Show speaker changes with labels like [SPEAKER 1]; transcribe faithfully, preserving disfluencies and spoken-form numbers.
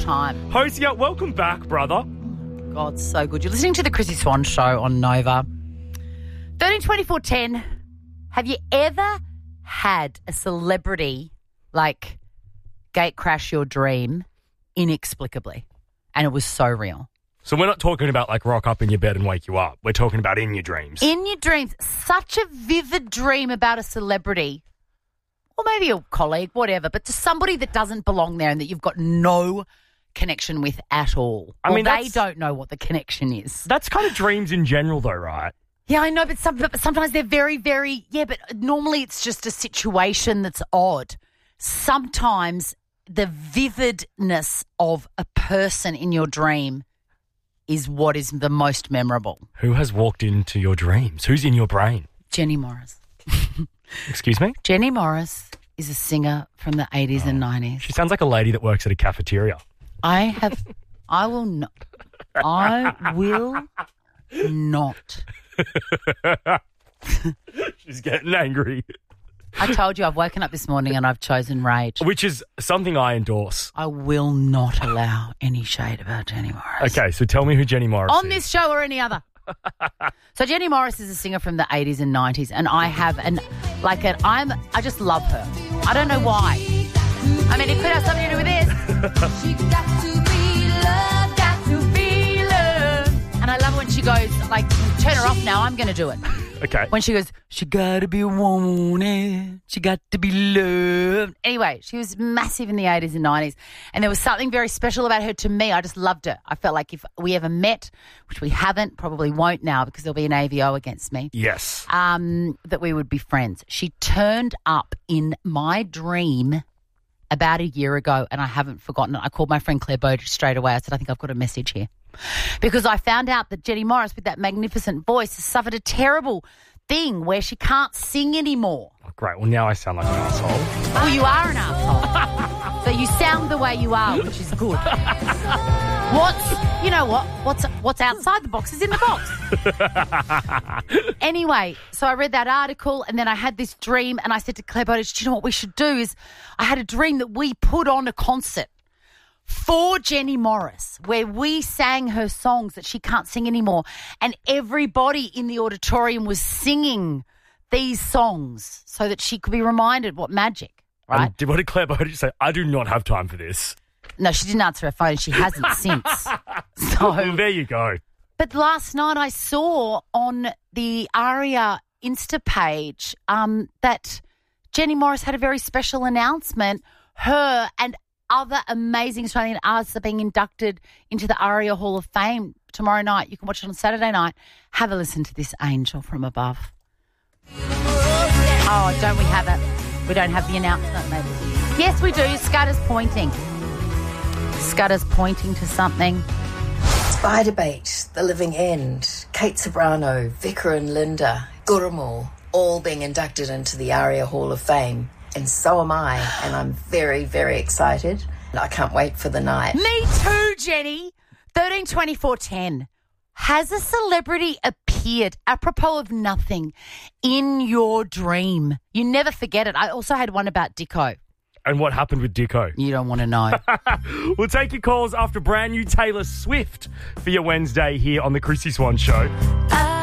[SPEAKER 1] time.
[SPEAKER 2] Hosier, welcome back, brother.
[SPEAKER 1] God, so good. You're listening to the Chrissy Swan Show on Nova. thirteen twenty-four ten. Have you ever had a celebrity, like, gate crash your dream inexplicably? And it was so real.
[SPEAKER 2] So we're not talking about, like, rock up in your bed and wake you up. We're talking about in your dreams.
[SPEAKER 1] In your dreams. Such a vivid dream about a celebrity, or maybe a colleague, whatever, but to somebody that doesn't belong there and that you've got no connection with at all.
[SPEAKER 2] I mean,
[SPEAKER 1] or they
[SPEAKER 2] that's-
[SPEAKER 1] don't know what the connection is.
[SPEAKER 2] That's kind of dreams in general, though, right?
[SPEAKER 1] Yeah, I know, but, some, but sometimes they're very, very, yeah, but normally it's just a situation that's odd. Sometimes the vividness of a person in your dream is what is the most memorable.
[SPEAKER 2] Who has walked into your dreams? Who's in your brain?
[SPEAKER 1] Jenny Morris.
[SPEAKER 2] Excuse me?
[SPEAKER 1] Jenny Morris is a singer from the eighties oh, and nineties.
[SPEAKER 2] She sounds like a lady that works at a cafeteria.
[SPEAKER 1] I have, I will not, I will not.
[SPEAKER 2] She's getting angry.
[SPEAKER 1] I told you I've woken up this morning and I've chosen rage.
[SPEAKER 2] Which is something I endorse.
[SPEAKER 1] I will not allow any shade about Jenny Morris.
[SPEAKER 2] Okay, so tell me who Jenny Morris
[SPEAKER 1] On
[SPEAKER 2] is.
[SPEAKER 1] this show or any other. So Jenny Morris is a singer from the eighties and nineties, and I have an, like an, I'm, I just love her. I don't know why. I mean, it could have something to do with this. She got to be loved, got to be loved. And I love it when she goes, like, turn her off now, I'm going to do it.
[SPEAKER 2] Okay.
[SPEAKER 1] When she goes, she got to be wanted, she got to be loved. Anyway, she was massive in the eighties and nineties, and there was something very special about her to me. I just loved her. I felt like if we ever met, which we haven't, probably won't now because there'll be an A V O against me.
[SPEAKER 2] Yes.
[SPEAKER 1] Um, that we would be friends. She turned up in my dream about a year ago, and I haven't forgotten it. I called my friend Claire Bowditch straight away. I said, I think I've got a message here. Because I found out that Jenny Morris, with that magnificent voice, has suffered a terrible thing where she can't sing anymore.
[SPEAKER 2] Oh, great. Well, now I sound like an asshole.
[SPEAKER 1] Well, you are an asshole. So you sound the way you are, which is good. What's, you know what? What's what's outside the box is in the box. Anyway, so I read that article and then I had this dream and I said to Claire Bowditch, do you know what we should do is I had a dream that we put on a concert for Jenny Morris, where we sang her songs that she can't sing anymore, and everybody in the auditorium was singing these songs so that she could be reminded what magic, right?
[SPEAKER 2] And what did Claire Bowditch say? I do not have time for this.
[SPEAKER 1] No, she didn't answer her phone, and she hasn't since. So
[SPEAKER 2] well, there you go.
[SPEAKER 1] But last night I saw on the Aria Insta page um, that Jenny Morris had a very special announcement. Her and other amazing Australian artists are being inducted into the Aria Hall of Fame tomorrow night. You can watch it on Saturday night. Have a listen to this angel from above. Oh, don't we have it? We don't have the announcement, maybe. Yes, we do. Scudder's pointing. Scudder's pointing to something.
[SPEAKER 3] Spy Debate, The Living End, Kate Sobrano, Vicar and Linda, Gurumul, all being inducted into the Aria Hall of Fame. And so am I, and I'm very, very excited. I can't wait for the night.
[SPEAKER 1] Me too, Jenny. thirteen twenty-four ten. Has a celebrity appeared, apropos of nothing, in your dream? You never forget it. I also had one about Dicko.
[SPEAKER 2] And what happened with Dicko?
[SPEAKER 1] You don't want to know.
[SPEAKER 2] We'll take your calls after brand new Taylor Swift for your Wednesday here on the Chrissy Swan Show.
[SPEAKER 1] Uh-